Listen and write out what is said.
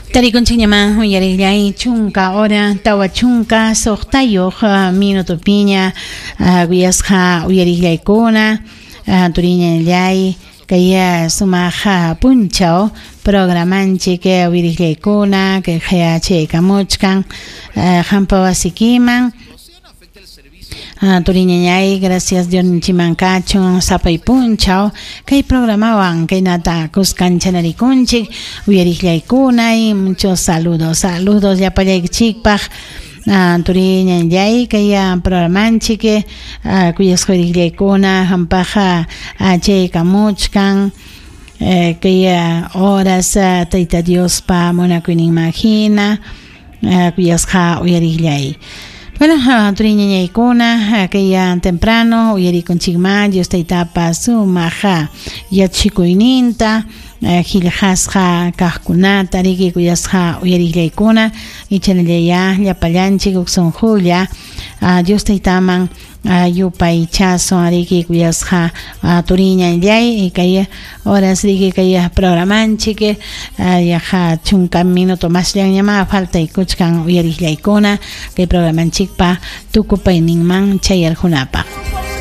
Tarikunchikñama uyariklay chunka hora tawa chunka soqtayuq minuto piña guyasqa uyariklaykuna turiñallay kaya sumaqa punchaw programanchik uyariklaykuna kay chaykamuchkan hampa wasikiman Turiñañay, gracias Dios chimancacho, sapay punchaw, kay programawan, kay nata kuskanchanarikunchik, uyariklaykuna, muchos saludos ya para chikpaj, Turiñañay, kay programanchik, kuyas uyariklaykuna, hampaja, chaykamuchkan, kay horas, Tayta Dios pa monakunin imagina, kuyasqa uyariklay. Bueno, turiñañaykuna kaya temprano uyarikunchikman Dios taytapa sumaqa yachikuyninta hiljasqa kaqkunata riki kuyasqa uyariklaykuna ichanallaya llapallanchik uksunjulla Dios taytaman yupay chaso riki kuyasqa turiñallay kaya horas riki kaya programanchik yaqa chunka minuto más llama falta ikuchkan uyariklaykuna kay programanchikpa tukupayninman chayarjunapaq